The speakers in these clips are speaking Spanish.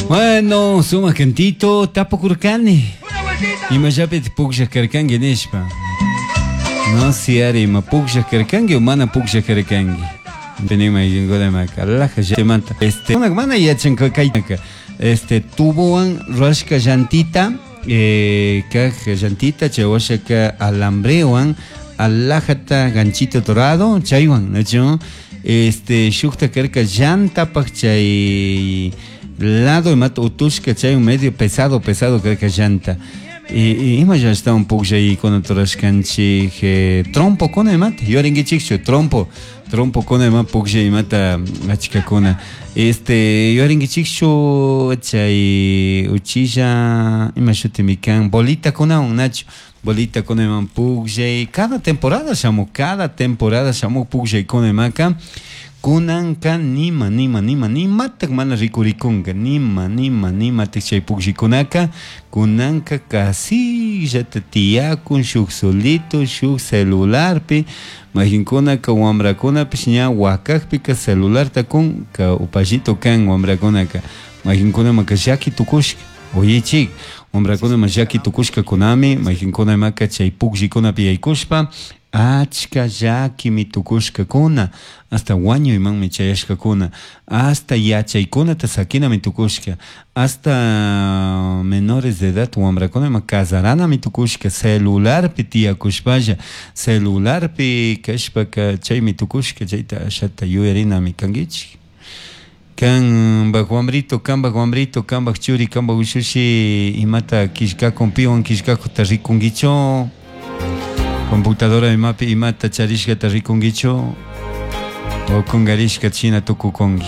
Bueno, suma cantito, tapo kurkani. Imallapi puksha karkangi nishpa. No si ari ma puksha karkangi o mana puksha karkangi. Tenima y goda maka. Allah ya manta. Una mana ya chanka kaitaka. Tuboan rashka llantita, kaj llantita chawashaka alambrewan, alajata ganchito dorado, chaywan, ¿no? Shukta kerka llanta pak chay lado mat utushka chay medio pesado kerka llanta. Y ya está un poco ahí con otras canchi trompo con el mate. Yo arengue chicho trompo con el mate poco ahí mata la chica cona. Yo arengue chicho chay uchilla imagínate mi can bolita con un nacho. Bolita con el man cada temporada llamo pugje con el maca. Kunanka nima tak mana rikurikunga nima te chay pugjikunaka kunanka casi jata tiyakun shuk solito shuk celularpi majinkunaka wambrakunapi ña wakakpi ka celular takun ka upallito kan wambrakunaka majinkunamaka llaki tukushka oye chik wambrakuna llaki tukushka kunami majinkunamaka chay pugllikunapi yaykushpa achka llaki mi tukushka kuna hasta waño iman mi chayashka kuna hasta yachaykuna sakina mi tukushka hasta menores de edad wambrakuna ma casarana mi tukushka celular pi tiyakushpalla celular pi kashpaka chay mi tukushka chayta ashata yuyarina mi kangichik kan bak wambrito kan bak churi kan bak ushushi imata kishkakun piwan kishkakuta rikungicho computadora y mata charishka tarikungicho o kungarishka china tukukongi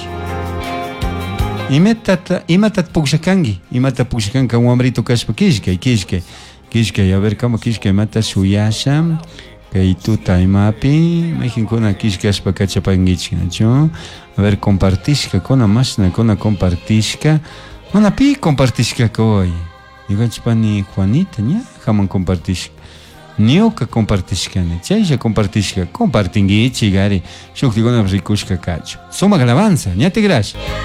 imata pukshakanka wambrito kashpa kishkay a ver kama kishkay mata shuyasha kay tuta imapi mexinkuna kishkashpa kachapangichka nacho a ver compartishka kona mashna kona compartishka mana pi compartishka koy iganchpani Juanita nya jaman compartishka Niuka compartishkani, chayja compartishka, compartingichi gari, shuktiguna rikushka kacho. Suma alabanza, ña te gracias.